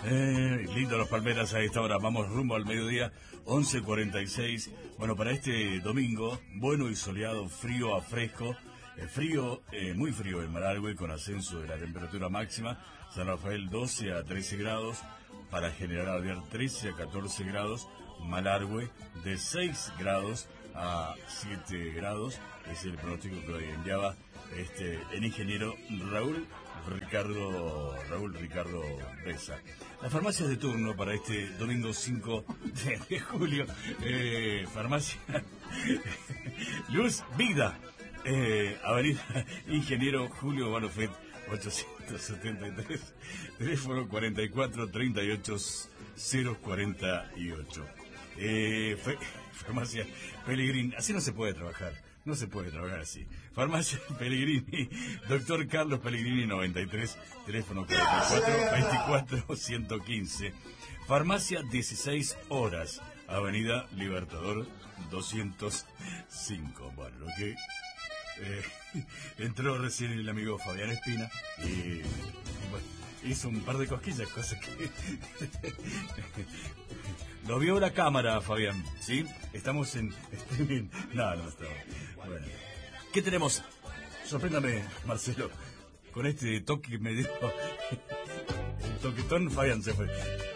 Lindo los Palmeras a esta hora. Vamos rumbo al mediodía, 11:46. Bueno, para este domingo, bueno y soleado, frío a fresco. Frío, muy frío en Malargüe, con ascenso de la temperatura máxima. San Rafael 12 a 13 grados. Para General Alvear 13 a 14 grados. Malargüe de 6 grados a 7 grados. Es el pronóstico que hoy enviaba el ingeniero Raúl Ricardo Reza. Las farmacias de turno para este domingo 5 de julio. Farmacia Luz Vida. Avenida Ingeniero Julio Balofet 873, teléfono 44 38 048. Farmacia Pellegrini, así no se puede trabajar. No se puede trabajar así. Farmacia Pellegrini, doctor Carlos Pellegrini 93, teléfono 44 24 115. Farmacia 16 horas, Avenida Libertador 205. Bueno, lo que entró recién el amigo Fabián Espina y bueno, hizo un par de cosquillas, cosas que lo vio la cámara, Fabián, ¿sí? Estamos en streaming. No estamos. Bueno, ¿qué tenemos? Sorpréndame, Marcelo, con este toque que me dio el toquetón. Fabián se fue.